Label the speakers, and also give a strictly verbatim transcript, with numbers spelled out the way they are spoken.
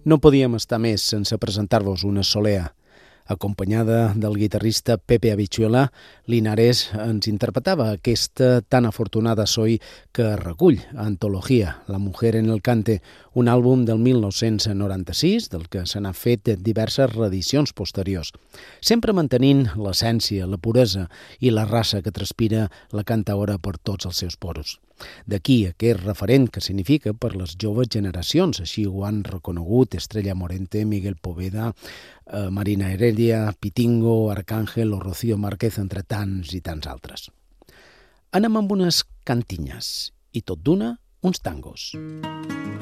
Speaker 1: No podíem estar més sense presentar-vos una solea. Acompanyada del guitarrista Pepe Habichuela, Linares ens interpretava aquesta tan afortunada soy que recull Antologia, La mujer en el cante, un àlbum del mil nou-cents noranta-sis, del que se n'ha fet diverses reedicions posteriors, sempre mantenint l'essència, la puresa i la raça que transpira la cantaora per tots els seus poros. D'aquí aquest referent que significa per les joves generacions, així ho han reconegut Estrella Morente, Miguel Poveda, eh, Marina Heredia, Pitingo, Arcángel o Rocío Márquez, entre tants i tants altres. Anem amb unes cantinyes i tot d'una uns tangos.